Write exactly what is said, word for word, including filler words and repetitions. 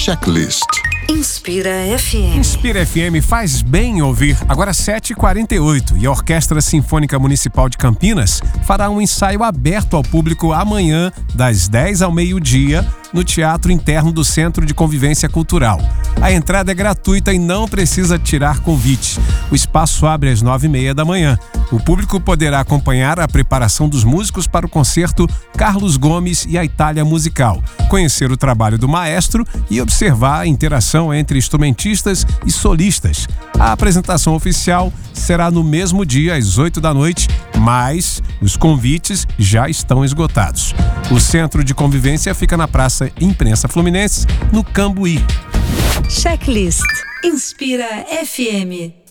Checklist. Inspira F M. Inspira F M faz bem ouvir. Agora sete e quarenta e oito e a Orquestra Sinfônica Municipal de Campinas fará um ensaio aberto ao público amanhã, das dez ao meio-dia, no Teatro Interno do Centro de Convivência Cultural. A entrada é gratuita e não precisa tirar convite. O espaço abre às nove e meia da manhã. O público poderá acompanhar a preparação dos músicos para o concerto Carlos Gomes e a Itália Musical, conhecer o trabalho do maestro e observar a interação entre instrumentistas e solistas. A apresentação oficial será no mesmo dia, às oito da noite, mas os convites já estão esgotados. O Centro de Convivência fica na Praça Imprensa Fluminense, no Cambuí. Checklist. Inspira F M.